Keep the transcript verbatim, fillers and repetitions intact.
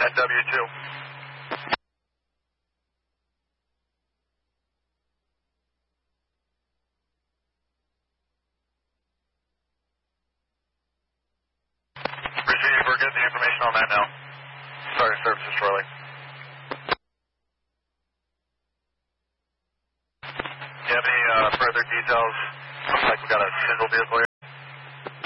at W two. Receive, we're getting the information on that now. Starting services shortly. Do you have any uh, further details? Looks like we got a single vehicle here.